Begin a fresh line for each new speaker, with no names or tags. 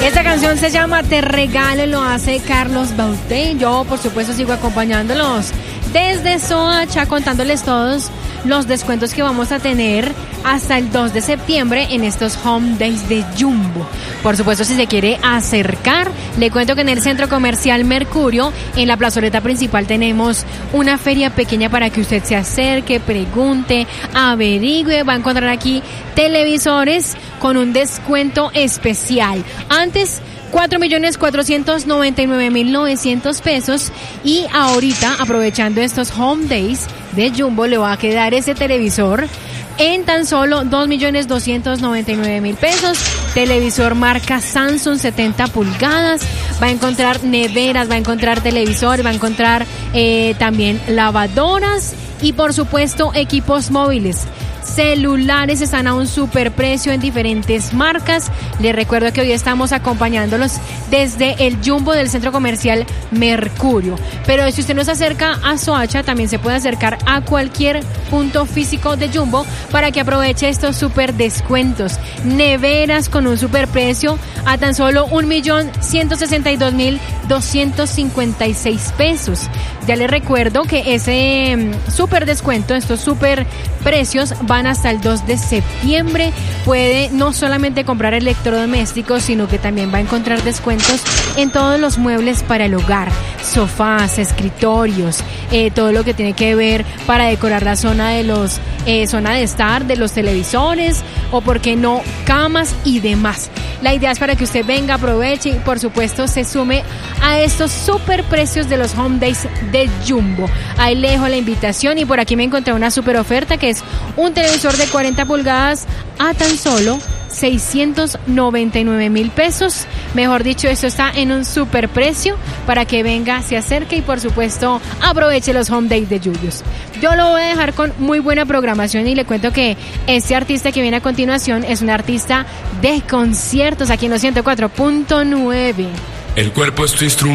Esta canción se llama Te Regalo, lo hace Carlos Baute. Yo, por supuesto, sigo acompañándolos desde Soacha, contándoles todos los descuentos que vamos a tener hasta el 2 de septiembre en estos Home Days de Jumbo. Por supuesto, si se quiere acercar, le cuento que en el Centro Comercial Mercurio, en la plazoleta principal, tenemos una feria pequeña para que usted se acerque, pregunte, averigüe. Va a encontrar aquí televisores con un descuento especial. Antes 4.499.900 pesos, y ahorita, aprovechando estos Home Days de Jumbo, le va a quedar ese televisor en tan solo 2.299.000 pesos. Televisor marca Samsung 70 pulgadas. Va a encontrar neveras, va a encontrar televisores, va a encontrar también lavadoras y, por supuesto, equipos móviles. Celulares están a un superprecio en diferentes marcas. Les recuerdo que hoy estamos acompañándolos desde el Jumbo del Centro Comercial Mercurio. Pero si usted no se acerca a Soacha, también se puede acercar a cualquier punto físico de Jumbo para que aproveche estos super descuentos. Neveras con un superprecio a tan solo 1.162.256 pesos. Ya les recuerdo que ese super descuento, estos super precios, van hasta el 2 de septiembre. Puede no solamente comprar electrodomésticos, sino que también va a encontrar descuentos en todos los muebles para el hogar, sofás, escritorios, todo lo que tiene que ver para decorar la zona de los zona de estar de los televisores, o por qué no, camas y demás. La idea es para que usted venga, aproveche y, por supuesto, se sume a estos super precios de los Home Days de Jumbo. Ahí le dejo la invitación, y por aquí me encontré una super oferta que es un televisor de 40 pulgadas a tan solo 699.000 pesos. Mejor dicho, esto está en un super precio para que venga, se acerque y, por supuesto, aproveche los Home Days de Julius. Yo lo voy a dejar con muy buena programación, y le cuento que este artista que viene a continuación es un artista de conciertos aquí en los 104.9.
El cuerpo es tu instrumento.